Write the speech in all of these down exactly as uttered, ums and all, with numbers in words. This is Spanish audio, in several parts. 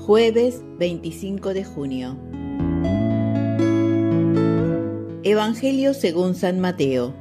Jueves veinticinco de junio. Evangelio según San Mateo.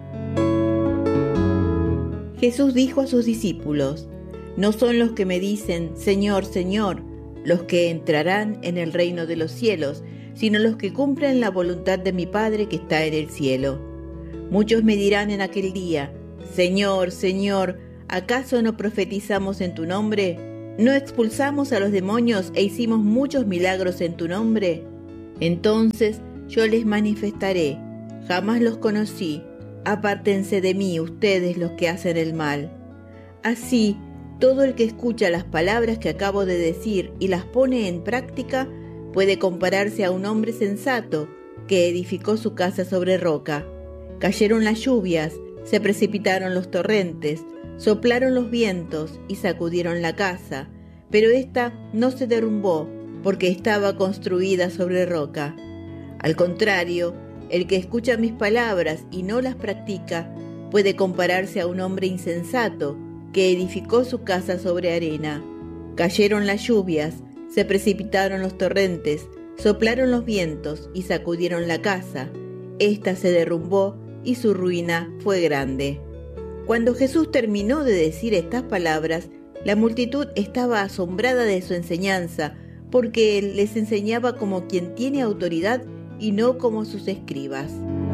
Jesús dijo a sus discípulos: No son los que me dicen, Señor, Señor, los que entrarán en el reino de los cielos, sino los que cumplen la voluntad de mi Padre que está en el cielo. Muchos me dirán en aquel día: Señor, Señor, ¿acaso no profetizamos en tu nombre? ¿No expulsamos a los demonios e hicimos muchos milagros en tu nombre? Entonces yo les manifestaré: jamás los conocí, apártense de mí ustedes los que hacen el mal. Así, todo el que escucha las palabras que acabo de decir y las pone en práctica puede compararse a un hombre sensato que edificó su casa sobre roca. Cayeron las lluvias, se precipitaron los torrentes, soplaron los vientos y sacudieron la casa, pero ésta no se derrumbó porque estaba construida sobre roca. Al contrario, el que escucha mis palabras y no las practica puede compararse a un hombre insensato que edificó su casa sobre arena. Cayeron las lluvias, se precipitaron los torrentes, soplaron los vientos y sacudieron la casa. Ésta se derrumbó y su ruina fue grande. Cuando Jesús terminó de decir estas palabras, la multitud estaba asombrada de su enseñanza, porque él les enseñaba como quien tiene autoridad y no como sus escribas.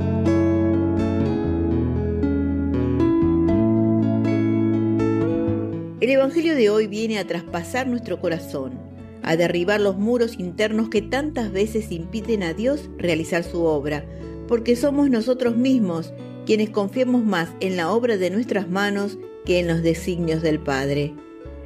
El Evangelio de hoy viene a traspasar nuestro corazón, a derribar los muros internos que tantas veces impiden a Dios realizar su obra, porque somos nosotros mismos quienes confiamos más en la obra de nuestras manos que en los designios del Padre.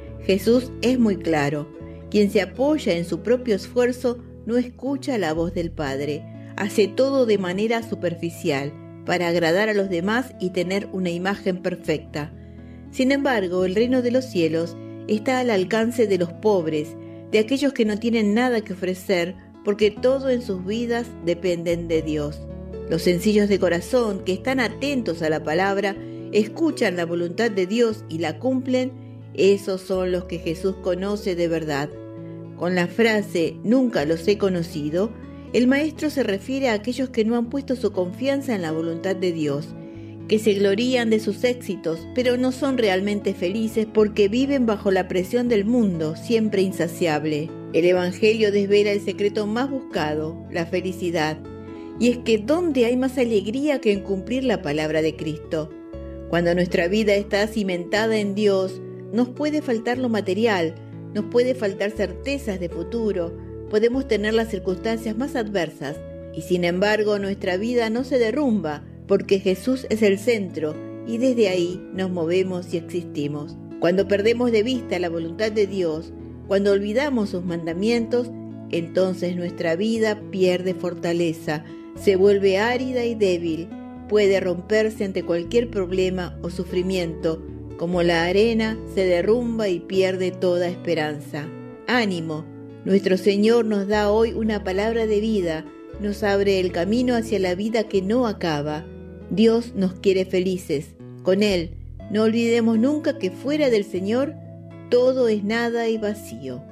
Jesús es muy claro: quien se apoya en su propio esfuerzo no escucha la voz del Padre, hace todo de manera superficial para agradar a los demás y tener una imagen perfecta. Sin embargo, el reino de los cielos está al alcance de los pobres, de aquellos que no tienen nada que ofrecer, porque todo en sus vidas dependen de Dios. Los sencillos de corazón, que están atentos a la palabra, escuchan la voluntad de Dios y la cumplen, esos son los que Jesús conoce de verdad. Con la frase «nunca los he conocido», el Maestro se refiere a aquellos que no han puesto su confianza en la voluntad de Dios, que se glorían de sus éxitos, pero no son realmente felices porque viven bajo la presión del mundo, siempre insaciable. El Evangelio desvela el secreto más buscado, la felicidad. Y es que ¿dónde hay más alegría que en cumplir la palabra de Cristo? Cuando nuestra vida está cimentada en Dios, nos puede faltar lo material, nos puede faltar certezas de futuro, podemos tener las circunstancias más adversas, y sin embargo nuestra vida no se derrumba, porque Jesús es el centro, y desde ahí nos movemos y existimos. Cuando perdemos de vista la voluntad de Dios, cuando olvidamos sus mandamientos, entonces nuestra vida pierde fortaleza, se vuelve árida y débil, puede romperse ante cualquier problema o sufrimiento, como la arena se derrumba y pierde toda esperanza. ¡Ánimo! Nuestro Señor nos da hoy una palabra de vida, nos abre el camino hacia la vida que no acaba. Dios nos quiere felices. Con Él, no olvidemos nunca que fuera del Señor, todo es nada y vacío.